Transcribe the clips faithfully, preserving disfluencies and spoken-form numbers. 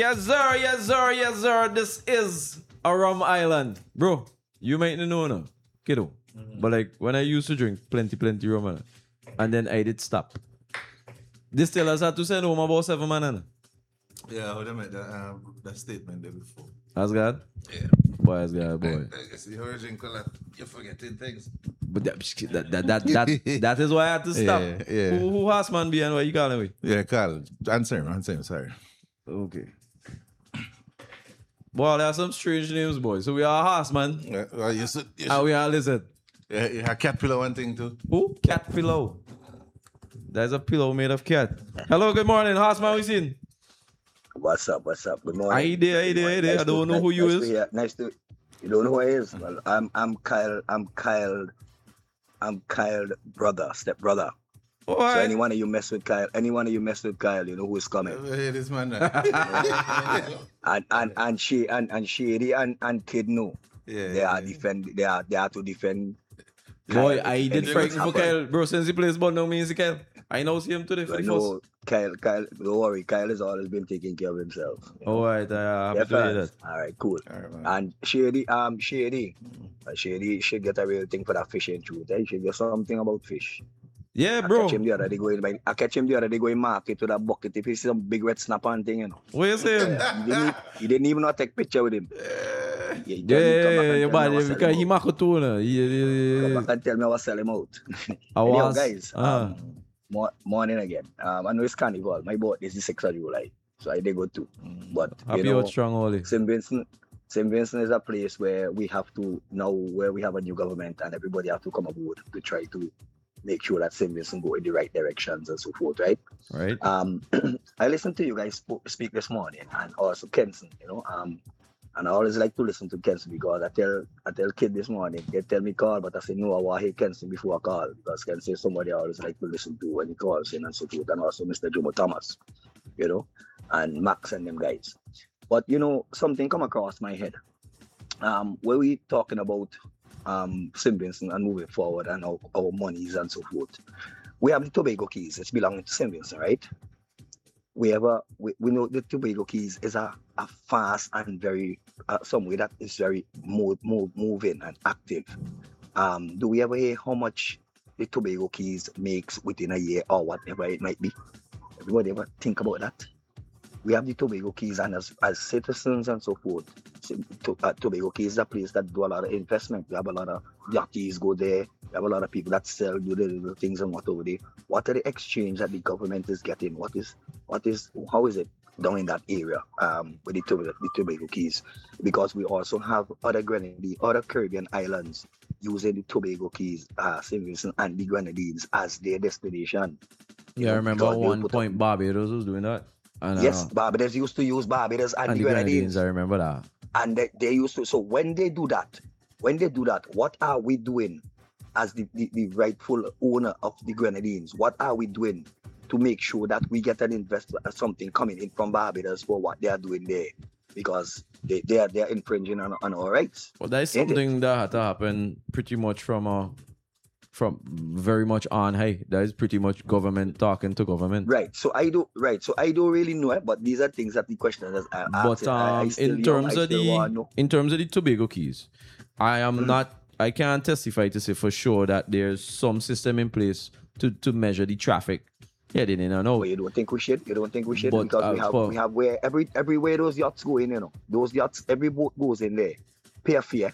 Yes, sir. Yes, sir. Yes, sir. This is a rum island. Bro, you might not know now, kiddo. Mm-hmm. But like, when I used to drink plenty, plenty rum, and then I did stop. Distillers had to send home about seven man. Yeah, I would have made that, um, that statement there before. As God? Yeah. Boy, as God, boy. I, I guess you're drink a lot, you're forgetting things. But that, that, that, that, that, that is why I had to stop. Yeah, yeah. Who, who has man be and what you calling me? Yeah, Carl. Answer him, answer him, sorry. Okay. Boy, there are some strange names, boy. So we are a horse, man. Yeah, well, you should, you should, And we are a lizard. Yeah, you have cat pillow one thing too. Who? Cat pillow. There's a pillow made of cat. Hello, good morning, horseman. We seen. What's up? What's up? Good morning. I there, I there, I there. I don't know nice, who you nice is. To nice to. You don't know who I is? Well, I'm I'm Kyle. I'm Kyle. I'm Kyle, brother, step brother. Oh, so any one of you mess with Kyle, any one of you mess with Kyle, you know who's coming. Hey, this man. and and and she and and Shady and and Kid know. Yeah. They are defend. They are they are to defend. Boy, Kyle, I did defend frighten for what's Kyle, happened. bro. Since he plays ball, now me see Kyle. I know see him today for I the know first. Kyle. Kyle, don't worry. Kyle has always been taking care of himself. All right, I happy Yeah, to hear that. all right, cool. All right, man. And Shady, um, Shady, uh, Shady should get a real thing for that fishing truth. Eh? He should get something about fish. Yeah, I bro. catch him the other day going, by- I catch him the other day going market to that bucket. If he see some big red snapper and thing, you know. What you saying? He didn't, e- he didn't even not take picture with him. Yeah, he Yeah, tell me, yeah, come back yeah, and yeah, tell me but I was because sell he him out. mako too, na. Yeah, yeah, yeah, Come yeah. back and tell me I was sell him out. I Anyhow, was. guys, uh, um, mo- morning again. Um, I know it's carnival. My birthday is the sixth of July. So I did go too. But, happy you know, out strong, Oli. Saint Vincent, Saint Vincent is a place where we have to now, where we have a new government and everybody have to come aboard to try to make sure that Saint Vincent go in the right directions and so forth, right? Right. Um, I listened to you guys sp- speak this morning and also Kenson, you know, um, and I always like to listen to Kenson because I tell I tell kid this morning, they tell me call, but I say no, I want to hear Kenson before I call because Kenson is somebody I always like to listen to when he calls in and so forth, and also Mister Jomo Thomas, you know, and Max and them guys. But you know, something come across my head. Um, where we talking about um Saint Vincent and moving forward and our, our monies and so forth. We have the Tobago Keys, it's belonging to Saint Vincent, right? We have a we, we know the Tobago Keys is a, a fast and very uh, some way that is very move, move, moving and active. Um, do we ever hear how much the Tobago Keys makes within a year or whatever it might be? Everybody ever think about that? We have the Tobago Keys, and as, as citizens and so forth, to, uh, Tobago Keys is a place that do a lot of investment. We have a lot of yachties go there. We have a lot of people that sell, do the little things and what over there. What are the exchange that the government is getting? What is, what is, how is it down in that area um, with the Tobago, the Tobago Keys? Because we also have other Grenadine, other Caribbean islands using the Tobago Keys, uh, Saint Vincent and the Grenadines as their destination. Yeah, I remember at one point Barbados was doing that. And, uh, yes, Barbados used to use Barbados and, and the the Grenadines. Grenadines, I remember that. And they, they used to, so when they do that, when they do that, what are we doing as the, the, the rightful owner of the Grenadines? What are we doing to make sure that we get an investor, something coming in from Barbados for what they are doing there? Because they, they, are, they are infringing on, on our rights. Well, that's Ain't it? something that had to happen pretty much from uh, from very much on high. That is pretty much government talking to government. Right. So I do. Right. So I don't really know it, but these are things that the questioners are But asking. I- I um, still, in you know, terms I of still wanna the know. in terms of the Tobago Keys, I am Mhm. not. I can't testify to say for sure that there's some system in place to, to measure the traffic. Yeah, they didn't know. But you don't think we should? You don't think we should? But, Because uh, we have for- we have where every everywhere those yachts go in, you know. Those yachts, every boat goes in there. Pay a fee.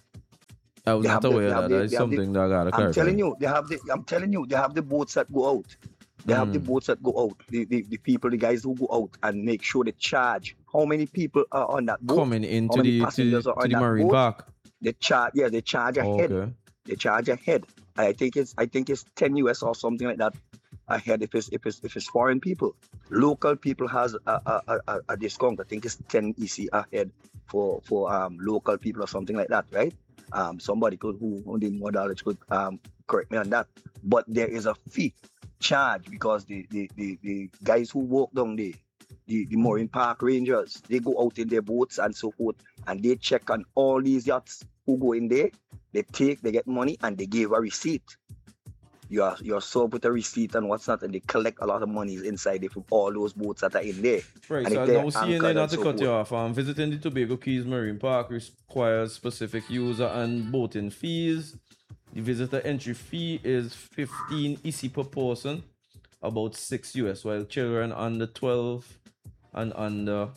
I was They not have the- aware they of have that. the- That is they have the- something that I gotta I'm clarify. telling you, they have the I'm telling you, they have the boats that go out. They have the Mm. boats that go out. The, the the people, the guys who go out and make sure they charge. How many people are on that boat? Coming into many the to, passengers are to on the that marine boat? park. They charge yeah, they charge ahead. Okay. They charge ahead. I think it's I think it's ten U S or something like that ahead if it's if it's if it's foreign people. Local people has a a, a, a- a discount. I think it's ten E C ahead for for um local people or something like that, right? Um somebody could who only more knowledge could um correct me on that. But there is a fee charge because the the, the, the guys who walk down there, the, the Marine Park Rangers, they go out in their boats and so forth and they check on all these yachts who go in there. They take, they get money, and they give a receipt. you are you're served with a receipt and what's not, and they collect a lot of monies inside it from all those boats that are in there. Right, And so if I they're now seeing anchored there, not and to so cut you forth. off, um, visiting the Tobago Keys Marine Park requires specific user and boating fees. The visitor entry fee is fifteen E C per person, about six U S, while children under twelve and under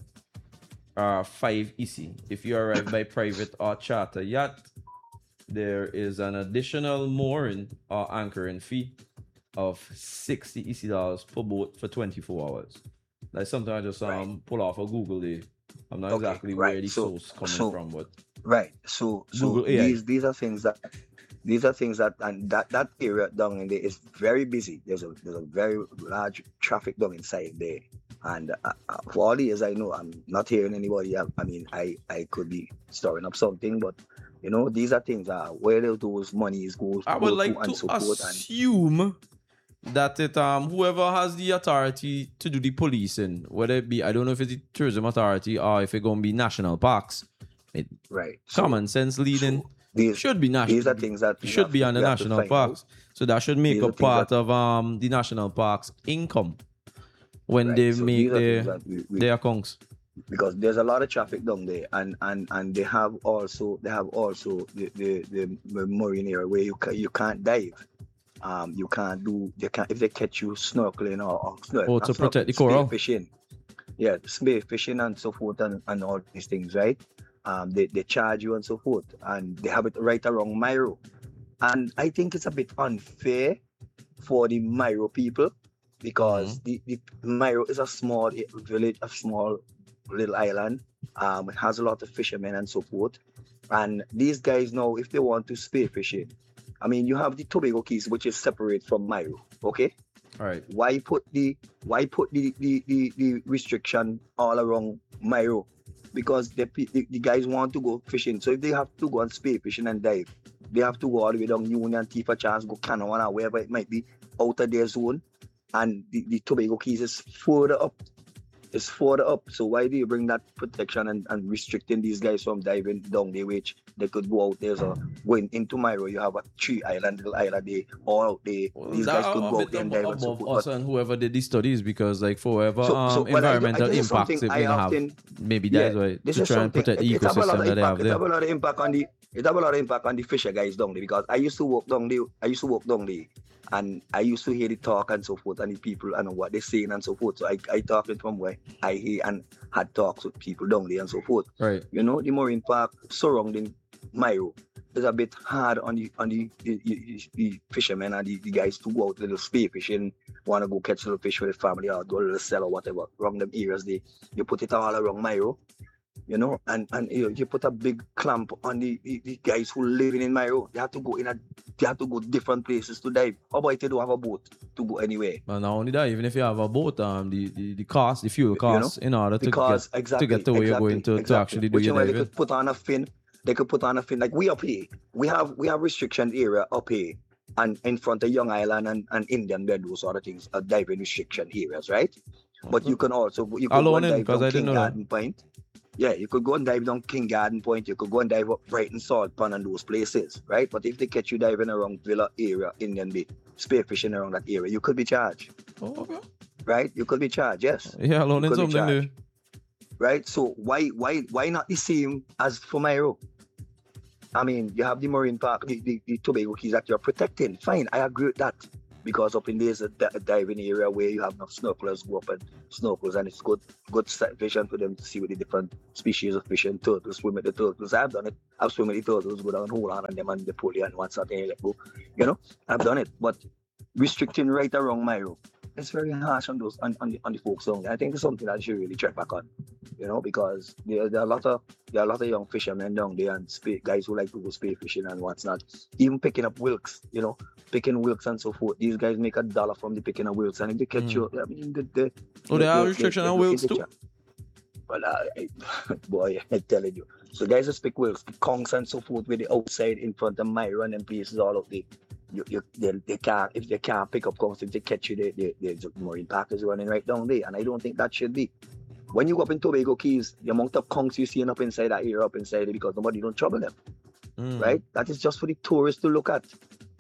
are five E C. If you arrive by private or charter yacht, there is an additional mooring or anchoring fee of sixty E C dollars per boat for twenty-four hours. That's something I just um Right. pull off of Google there. I'm not Okay, exactly where right. the So, source coming so from, but right. So, so Google A I. these these are things that these are things that and that that area down in there is very busy. There's a there's a very large traffic down inside there. And uh, uh, for all the years I know, I'm not hearing anybody. I, I mean, I I could be stirring up something, but you know, these are things uh, where those monies go, I go would to like and to so forth. And assume that it um whoever has the authority to do the policing, whether it be I don't know if it's the tourism authority or if it's gonna be national parks, it, right. So, common sense leading so these should be national. these are things that we should have be to- on the we have to national find out. parks. So that should make These are a things part that- of um the national parks income when Right, they so make these are their things that we- we- their accounts. because there's a lot of traffic down there, and and and they have also they have also the the, the, the marine area where you ca- you can't dive. Um, you can't do they can't if they catch you snorkeling or, or snorkeling, Oh, not to protect the snorkeling, spear coral. fishing, yeah, spear fishing and so forth and, and all these things, right? Um, they they charge you and so forth, and they have it right around Myro, and I think it's a bit unfair for the Myro people because the, the Myro is a small village, a small little island. Um, it has a lot of fishermen and so forth. And these guys now, if they want to spear fishing, I mean, you have the Tobago Keys, which is separate from Myro, okay? All right. Why put the why put the the, the, the restriction all around Myro? Because the, the the guys want to go fishing. So if they have to go and spear fishing and dive, they have to go all the way down Union, Tifa Chance, go Canada, wherever it might be, out of their zone. And the, the Tobago Keys is further up. It's further up. So why do you bring that protection and, and restricting these guys from diving down the which they could go out there? So going into Myro, you have a tree island, little island there, all out there. Well, These that guys could a go bit out there and above, dive and so above forth. us But- and whoever did these studies because like for whoever So- um so, but I- I environmental think it's impacts something it I will have, often- maybe Yeah, that's why this to is try and something- protect the it, it have a lot ecosystem of that they have impact. It there. have a lot of impact on the it have a lot of impact on the fisher guys down there because I used to walk down there. I used to walk down there, and I used to hear the talk and so forth and the people and what they're saying and so forth. So I I talked from where I hear and had talks with people down there and so forth. Right. You know, the marine park surrounding Myro is a bit hard on the on the, the, the, the fishermen and the, the guys to go out little spear fishing, want to go catch little fish with the family or do a little sell or whatever. Around them areas, they you put it all around Myro, you know, and and you, you put a big clamp on the, the, the guys who living in Myro. They have to go in a they have to go different places to dive. How about if they don't have a boat to go anywhere? But not only that, even if you have a boat, um, the, the, the cost, the fuel know, costs, in order to Because get exactly, to get to where you're exactly, going to, to exactly. actually do Which your is why they diving. could put on a fin. They could put on a fin like we up here. We have we have restriction area up here, and in front of Young Island and, and Indian Bed, those sort of things are diving restriction areas, right? But you can also you could go Alone and in, dive 'cause down I didn't King know that. Garden Point. Yeah, you could go and dive down King Garden Point. You could go and dive up Brighton Salt Pond and those places, right? But if they catch you diving around Villa area, Indian Bay, spearfishing around that area, you could be charged, Oh, okay. right? You could be charged, yes. Yeah, alone in could be something there. charged. Right? So why why why not the same as for Myro? I mean, you have the marine park, the, the, the Tobago Keys that you're protecting. Fine, I agree with that. Because up in there's a, di- a diving area where you have enough snorkelers go up and snorkels, and it's good good sight vision for them to see what the different species of fish and turtles swim with the turtles. I've done it. I've swum with the turtles, go down, hold on, and them and the pulley and what's that, and let go. You know, I've done it. But restricting right around Myro, it's very harsh on those on, on the on the folks down there. I think it's something that you should really check back on. You know, because there, there are a lot of there are a lot of young fishermen down there and spe- guys who like to go spear fishing and what's not. Even picking up wilks, you know, picking wilks and so forth. These guys make a dollar from the picking of wilks, and if they catch Mm. you, I mean, the, the, Oh, the- they have the- restriction the- on the- wilks the- too? Well, uh, I, boy, I'm telling you. So guys who speak wilks, the conchs and so forth, with the outside in front of Myro and them places all up there. You, you, they, they can't if they can't pick up conchs, if they catch you, they, they, they, the marine park is running right down there, and I don't think that should be. When you go up in Tobago Keys, the amount of conchs you see up inside that area, up inside it, because nobody don't trouble them, Mm. right? That is just for the tourists to look at.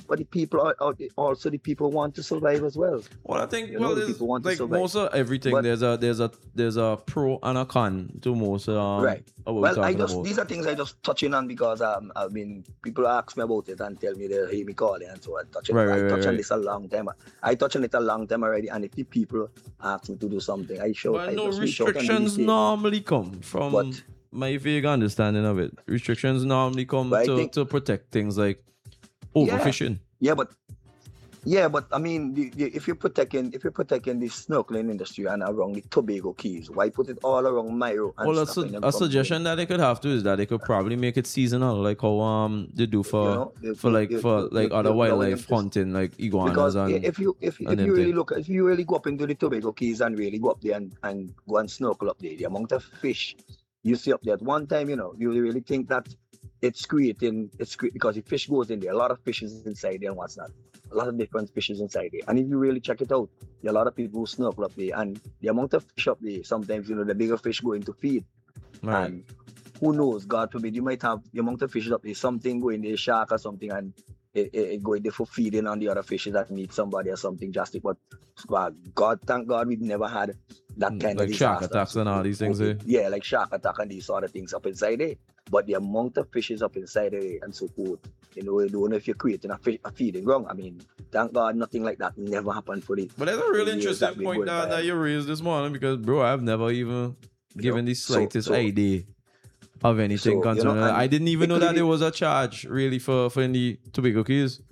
but the people are, are also the people want to survive as well. Well, I think You well, know, the there's, people want to like survive. most of everything, But- there's a there's a there's a pro and a con to most um Right. of what Well, we're I talking just about. these are things I just touching on because um I mean people ask me about it and tell me they hear me calling and so I touch it. Right, I right, touch right, on right. this a long time. I touch on it a long time already, and if the people ask me to do something, I show. But I no just reach out and do the restrictions same. normally come from But- my vague understanding of it. Restrictions normally come But I to, think- to protect things like Yeah. overfishing. Yeah, but yeah, but I mean, the, the, if you're protecting if you're protecting the snorkeling industry and around the Tobago Keys, why put it all around Myro and Well, a, stopping su- them a from suggestion that they could have to is that they could probably make it seasonal, like how um they do for You know, the- for the- like the- for the- like the- other the- the- wildlife the- hunting, like iguanas Because and if you if, and if them you really thing. look if you really go up into the Tobago Keys and really go up there and, and go and snorkel up there, the amount of fish you see up there at one time, you know, you really think that it's creating it's cre- because the fish goes in there. A lot of fish is inside there and what's not. A lot of different fishes inside there. And if you really check it out, there are a lot of people who snorkel up there and the amount of fish up there, sometimes you know the bigger fish going to feed. Right. And who knows, God forbid, you might have the amount of fishes up there, something going there, shark or something, and it, it, it going there for feeding on the other fishes that meet somebody or something drastic. But God, God, thank God we've never had that Mm, kind like of shark disaster. attacks and all these things, eh? Yeah, like shark attack and these sort of things up inside there. But the amount of fishes up inside there and so forth, you know, you don't know if you're creating a, fish, a feeding ground. I mean, thank God nothing like that never happened for the But that's a for really the years that interesting we point went that, by. that you raised this morning because, bro, I've never even given the so- slightest so- idea of anything so, you know, concerning that. and I didn't even know that basically- there was a charge really for, for the Tobago Keys.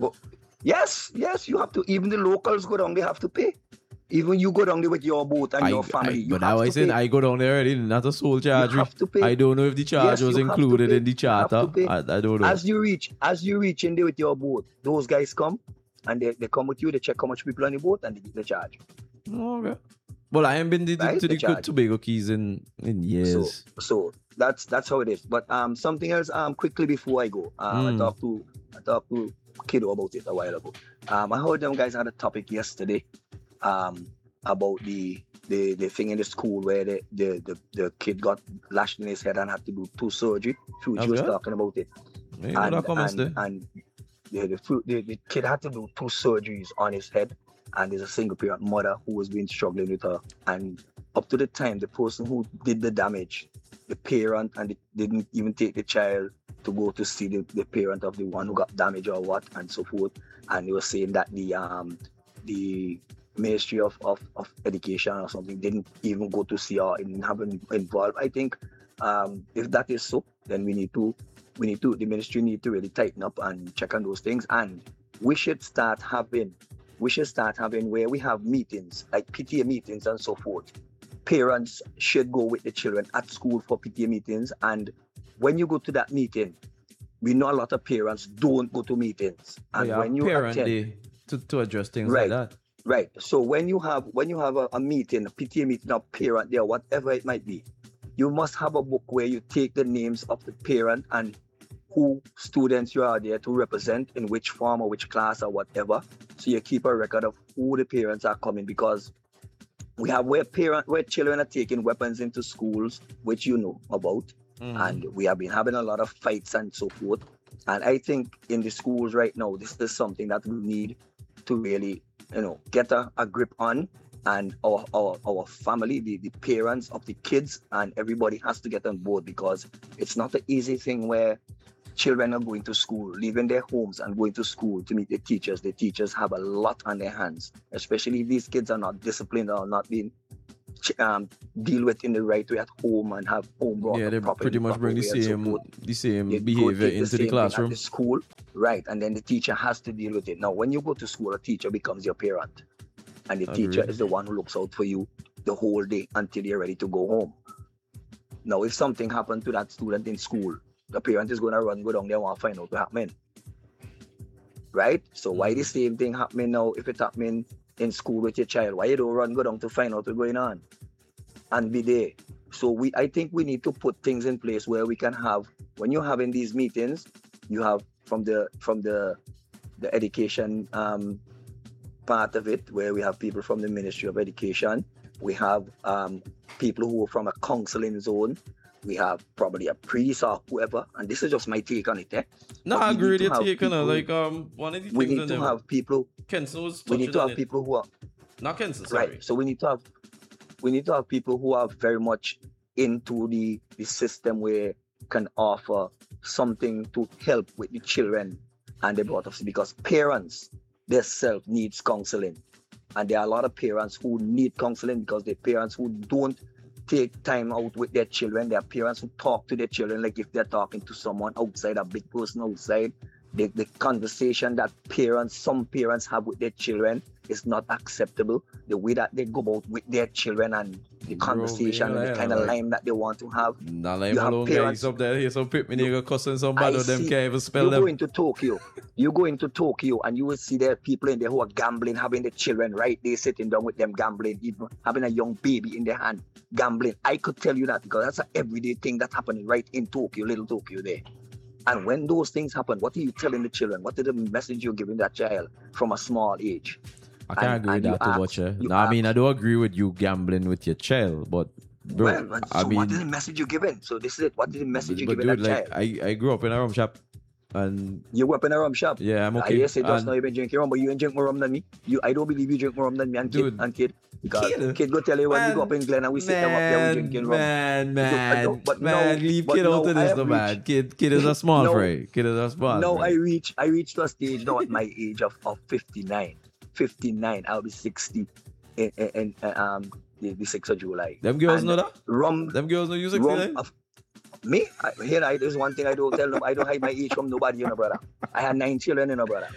Yes, yes, you have to. Even the locals go down, they have to pay. Even you go down there with your boat and I, your I, family, you but have now I to said pay. I go down there already, not a sole charge. have to pay. I don't know if the charge Yes, was you have to included pay. in the You have to charter. pay. I, I don't know. As you reach, as you reach in there with your boat, those guys come and they, they come with you. They check how much people on the boat and they give the charge. Oh, okay. Well, I haven't been to, Right, to the the charge. Tobago Keys in, in years. So, so that's that's how it is. But um, something else um, quickly before I go, um, Mm. I talked to I talked to Kiddo about it a while ago. Um, I heard them guys had a topic yesterday, um, about the the, the thing in the school where the, the, the, the kid got lashed in his head and had to do two surgery. Fuji Oh, was yeah? talking about it. Maybe that and, comments and, there. and the, the, fu- the, the kid had to do two surgeries on his head, and there's a single parent mother who was been struggling with her. And up to the time, the person who did the damage, the parent, and they didn't even take the child to go to see the, the parent of the one who got damaged or what, and so forth. And they were saying that the um the Ministry of, of, of Education or something didn't even go to see or didn't have in- involved. I think um if that is so, then we need to we need to the ministry need to really tighten up and check on those things. And we should start having we should start having where we have meetings like P T A meetings and so forth. Parents should go with the children at school for P T A meetings, and when you go to that meeting, we know a lot of parents don't go to meetings. Oh, And yeah, when you parent attend, day to, to address things Right. like that. right. So when you have when you have a, a meeting, a P T A meeting, or parent there, whatever it might be, you must have a book where you take the names of the parent and who students you are there to represent in which form or which class or whatever. So you keep a record of who the parents are coming, because we have where parent where children are taking weapons into schools, which you know about. Mm. And we have been having a lot of fights and so forth. And I think in the schools right now, this is something that we need to really, you know, get a, a grip on. And our our, our family, the, the parents of the kids, and everybody has to get on board, because it's not an easy thing where children are going to school, leaving their homes and going to school to meet the teachers. The teachers have a lot on their hands, especially if these kids are not disciplined or not being um, deal with in the right way at home and have home brought Yeah, up they properly, pretty much bring the proper way and so same forth. the same You go behavior take into same the thing classroom. at the school, right? And then the teacher has to deal with it. Now, when you go to school, a teacher becomes your parent, and the teacher Agreed. is the one who looks out for you the whole day until you're ready to go home. Now, if something happened to that student in school, the parent is going to run, go down there and want to find out what happened. Right? So why the same thing happening now if it's happening in school with your child? Why you don't run, go down to find out what's going on and be there? So we, I think we need to put things in place where we can have, when you're having these meetings, you have from the from the the education um, part of it, where we have people from the Ministry of Education, we have um, people who are from a counseling zone, we have probably a priest or whoever, and this is just my take on it. Eh? No, But I we agree need with to your have take, you know, people- like um one of the We things need in to them. have people. Kenson was We need touching to on have it. people who are Not Kenson, sorry. right. So we need to have we need to have people who are very much into the the system where can offer something to help with the children and the brought up, because parents themselves needs counseling, and there are a lot of parents who need counseling because they're parents who don't take time out with their children. There are parents who talk to their children like if they're talking to someone outside, a big person outside. The, the conversation that parents, some parents have with their children is not acceptable. The way that they go about with their children and the Bro, conversation yeah, and the kind of like- line that they want to have. Nah, like You have Malone guys parents- up there, here's some pit me nigga cussing some I bad of them see- can't even spell You them. go into Tokyo, you go into Tokyo and you will see there people in there who are gambling, having the children right there sitting down with them gambling, even having a young baby in their hand, gambling. I could tell you that because that's an everyday thing that's happening right in Tokyo, little Tokyo there. And when those things happen, what are you telling the children? What is the message you're giving that child from a small age? I can't and- agree with and you that too ask- much. Eh? you No, I mean, ask- I do agree with you gambling with your child, but bro, well, so I mean, what is the message you're giving? So this is it. What is the message you're but giving dude, that like, child? I, I grew up in a rum shop, and You grew up in a rum shop. yeah, I'm I okay. hear say just And- now you been drinking rum, but you ain't drink more rum than me. You, I don't believe you drink more rum than me and kid. Dude. And kid. Because Kid? kid, go tell you when Man, we go up in Glen and we sit them up there, we drinking rum. Man, I man, don't- but man, no, leave but kid no, out of I this, have no man. reached- Kid, kid is a small No. fry. Kid is a small. No, fry. I reach I reached to a stage now at my age of, of fifty-nine. fifty-nine, I'll be sixty in, in, in uh, um the, the sixth of July. Them girls And know that. Rum, Them girls know you rum sixty-nine. of, me, I, here I, there's one thing I don't tell them. I don't hide my age from nobody, you know, brother. I have nine children, you know, brother.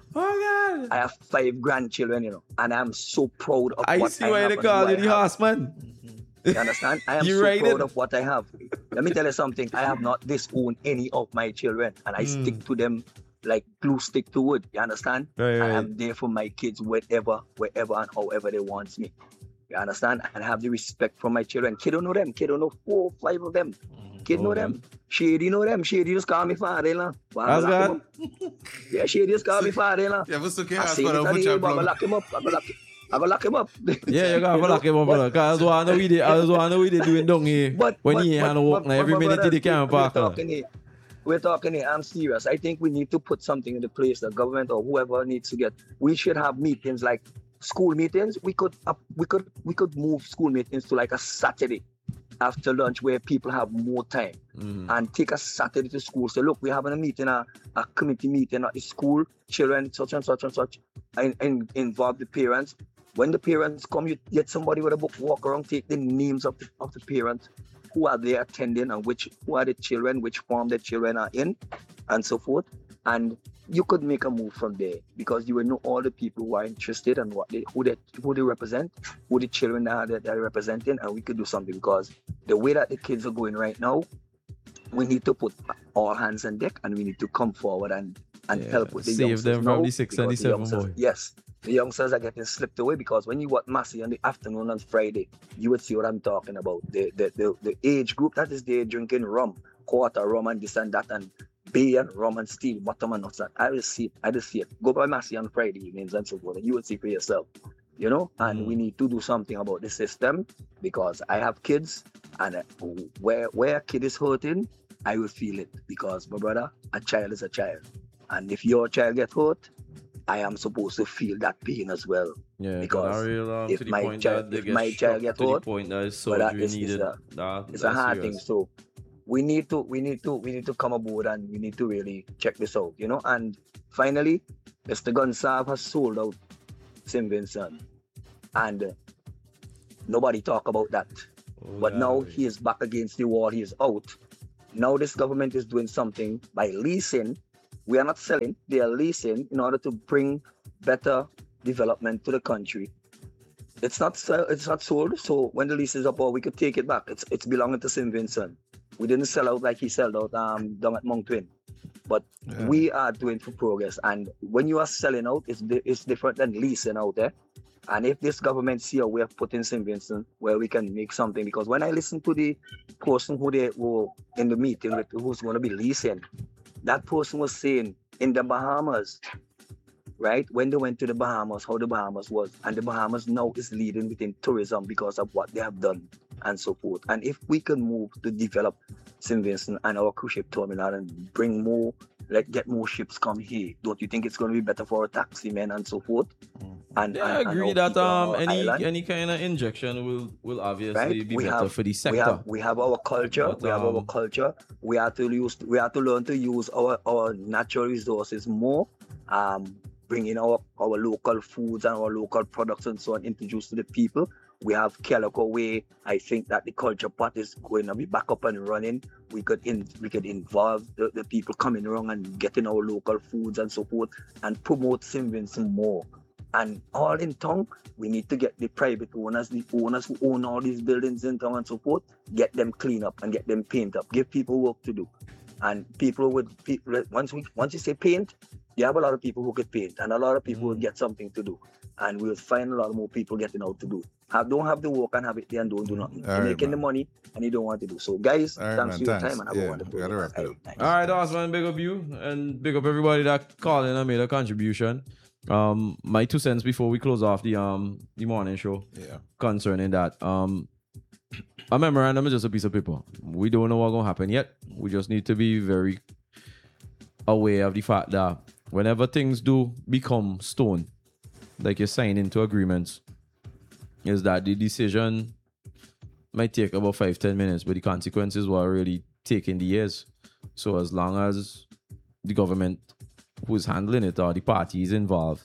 Oh God. I have five grandchildren, you know, and I'm so proud of I what see I why have they and call who you I the have. horse man. You understand? I am You so right proud it. of what I have. Let me tell you something. I have not disowned any of my children, and I Mm. stick to them like glue stick to wood. You understand? Right, I right. am there for my kids wherever, wherever, and however they want me. You understand? And I have the respect for my children. Kid don't know them. Kid don't know four, five of them. Kid know Oh, them. Shady know them. Shady just call me father, you know. Well, That's I lock him good. up. Yeah, Shady just call me father, you know. Yeah, but okay, I ask say for it a and butcher I'm gonna plug. lock him up. I'm gonna lock him. I'm gonna lock him up. Yeah, you gotta know, lock him up, but- brother. Cause I know we did. I was want to know we did doing down here. But when but, he ain't but, had to walk but, now, every but, minute brother, he can't we're park. now. talking here. We're talking here. I'm serious. I think we need to put something in the place. The government or whoever needs to get. We should have meetings like school meetings. We could up. We could. We could move school meetings to like a Saturday after lunch where people have more time Mhm. and take a Saturday to school. Say, look, we're having a meeting, a, a committee meeting at the school. Children, such and such and such, and, and involve the parents. When the parents come, you get somebody with a book, walk around, take the names of the, of the parents, who are they attending and which who are the children, which form the children are in, and so forth. And you could make a move from there because you will know all the people who are interested and what they who they who they represent, who the children are that they're representing, and we could do something because the way that the kids are going right now, we need to put all hands on deck and we need to come forward and and Yeah, help with the save youngsters them from now the six and because the seven, youngsters- boy. Yes, the youngsters are getting slipped away because when you watch Massey on the afternoon on Friday, you would see what I'm talking about. The the the, the age group that is there drinking rum, quarter rum and this and that and beer and rum and steel, bottom and nuts. I will see it. I will see it. Go by Massey on Friday evenings and so forth, and you will see for yourself. You know, and Mm. we need to do something about the system because I have kids, and uh, where where a kid is hurting, I will feel it because my brother, a child is a child, and if your child get hurt, I am supposed to feel that pain as well. Yeah, because because real, um, if to the my point child- that they if get my struck child get to the hurt, point that is but that surgery is- is needed. a- That- It's that's a hard serious. thing. So we need to we need to we need to come aboard and we need to really check this out, you know. And finally, Mister Gonsalve has sold out Saint Vincent, and uh, nobody talk about that. Oh, But now yeah. he is back against the wall. He is out. Now this government is doing something by leasing. We are not selling. They are leasing in order to bring better development to the country. It's not sell, it's not sold. So when the lease is up, or we could take it back. It's it's belonging to Saint Vincent. We didn't sell out like he sold out um down at Mount Twin. But Yeah. we are doing for progress. And when you are selling out, it's di- it's different than leasing out there. And if this government see a way of putting Saint Vincent where we can make something, because when I listen to the person who they were in the meeting with, who's going to be leasing, that person was saying in the Bahamas, right? When they went to the Bahamas, how the Bahamas was, and the Bahamas now is leading within tourism because of what they have done and so forth. And if we can move to develop Saint Vincent and our cruise ship terminal and bring more, like get more ships come here, don't you think it's going to be better for our taxi men and so forth? And, Yeah, I and, and agree our that people on um our any island, any kind of injection will will obviously right? be We better have for the we sector. have we have our culture. But, we have our um, culture. We have to use we have to learn to use our, our natural resources more. Um, bring in our, our local foods and our local products and so on, introduce to the people. We have Calico Way. I think that the culture part is going to be back up and running. We could in, we could involve the, the people coming around and getting our local foods and so forth and promote Saint Vincent more. And all in town, we need to get the private owners, the owners who own all these buildings in town and so forth, get them clean up and get them paint up, give people work to do. And people would, people, once we once you say paint, you have a lot of people who could paint and a lot of people Mm. would get something to do. And we'll find a lot more people getting out to do. Have, don't have the work and have it there and don't do nothing. All You're right, making man. the money and you don't want to do. So guys, All right, thanks man, for your thanks. time and have Yeah, a wonderful we gotta day. wrap it up. Thanks. All right, awesome, man. Big up you and big up everybody that called in and made a contribution. Um, my two cents before we close off the um the morning show Yeah. concerning that. Um, a memorandum is just a piece of paper. We don't know what's gonna happen yet. We just need to be very aware of the fact that whenever things do become stone, like you sign into agreements, is that the decision might take about five, ten minutes, but the consequences were really taking the years. So as long as the government who's handling it or the parties involved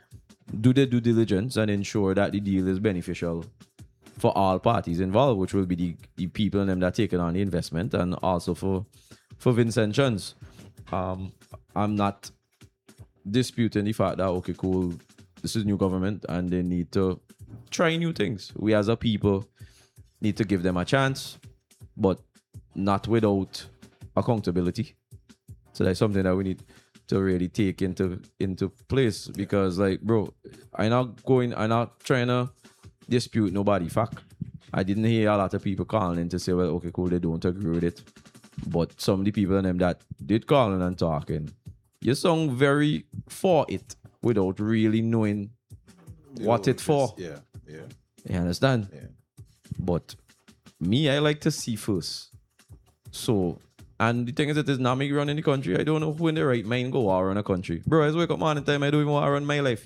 do their due diligence and ensure that the deal is beneficial for all parties involved, which will be the, the people and them that taking on the investment and also for for Vincentians. Um, I'm not disputing the fact that, okay, cool, this is new government and they need to try new things. We as a people need to give them a chance, but not without accountability. So that's something that we need to really take into into place because, like, bro, I'm not going, I'm not trying to dispute nobody fact. I didn't hear a lot of people calling in to say, well, okay, cool, they don't agree with it. But some of the people in them that did call in and talking, you sound very for it without really knowing what it for. Yeah, yeah, You understand? yeah. But me, I like to see first. So, and the thing is, it is not me running the country. I don't know who in the right mind go or run a country. Bro, I just wake up morning time, I don't even want to run my life.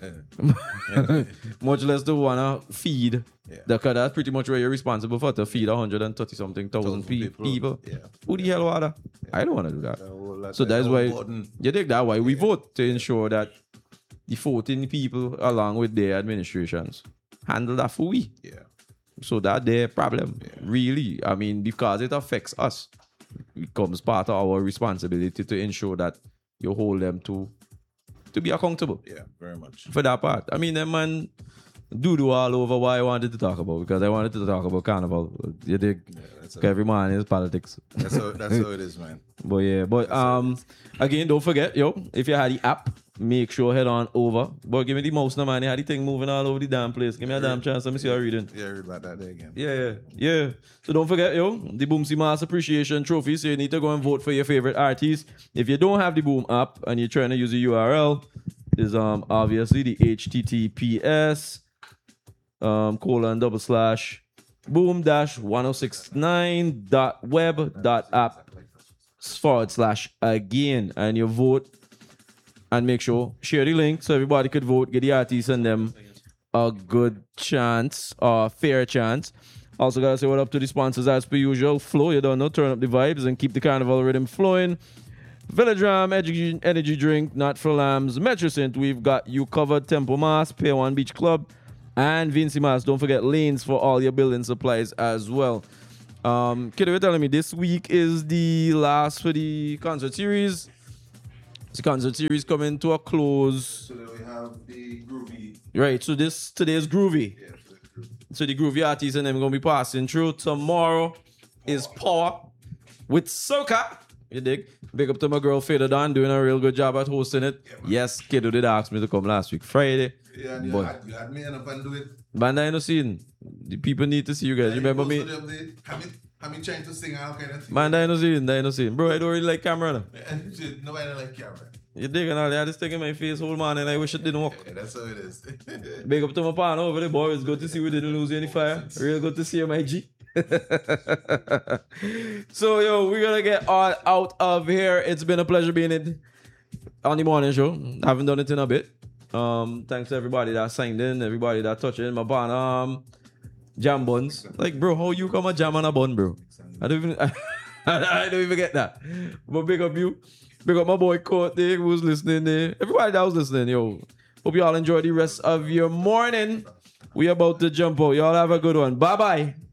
Much less to want to feed. Yeah. Because that's pretty much where you're responsible for, to feed one hundred thirty something thousand Thousand pe- people. people. Yeah. Who the hell are that? I don't want to do that. A whole lot So of- that's all why important. you think that why we vote to ensure that the fourteen people along with their administrations handle that for we. Yeah. So that their problem. Really. I mean, because it affects us. It becomes part of our responsibility to ensure that you hold them to to be accountable Yeah, very much. for that part. I mean, that man do do all over what I wanted to talk about because I wanted to talk about carnival. You dig? Yeah, that's, 'Cause how, every man is politics. that's, how, that's how it is, man. But yeah, but um, again, don't forget, yo, if you had the app, make sure head on over. But give me the mouse now, man. You had the thing moving all over the damn place. Give me a damn chance. Let me see how reading. Yeah, I read about that day again. Yeah, yeah, yeah. So don't forget, yo, the Boomsy Mass Appreciation Trophy. So you need to go and vote for your favorite artist. If you don't have the Boom app and you're trying to use the U R L, is um obviously the H T T P S um colon double slash boom dash one oh six nine dot web dot app forward slash again, and you vote and make sure share the link so everybody could vote, get the artists and them a good chance or fair chance. Also gotta say what up to the sponsors as per usual. Flow, you don't know, turn up the vibes and keep the carnival rhythm flowing. Velodrome, energy, energy drink, not for lambs. Metrocent, we've got you covered. Temple Mass, Pier One Beach Club, and Vincy Mass. Don't forget lanes for all your building supplies as well. Um, Kiddo, you're telling me this week is the last for the concert series. The concert series coming to a close. So then we have the groovy. Right, so this today is Groovy. Yeah, so the groovy. So the Groovy artists and them gonna be passing through. Tomorrow is Power with Soca. You dig? Big up to my girl Fader Don doing a real good job at hosting it. Yeah, man. Yes, Kiddo did ask me to come last week Friday. Yeah, and you, But had, you had me and up and do it. Banda I no seen. The people need to see you guys. You remember me? Have me, have me trying to sing all kind of things. Banda I no seen. I no seen. Bro, I don't really like camera now. And shit, nobody like camera. You dig? And all that. I just in my face whole man and I wish it didn't work. Yeah, that's how it is. Big up to my partner over there, boy. It's good to see we didn't lose any fire. Real good to see you, my G. So, yo, we're going to get all out of here. It's been a pleasure being in on the morning show. I haven't done it in a bit. Um, thanks to everybody that signed in, everybody that touched in. My bun, um, jam buns. Like, bro, how you come a jam on a bun, bro? I don't even, I don't even get that. But big up you. Big up my boy Court there who was listening there. Everybody that was listening, yo. Hope you all enjoy the rest of your morning. We about to jump out. Y'all have a good one. Bye-bye.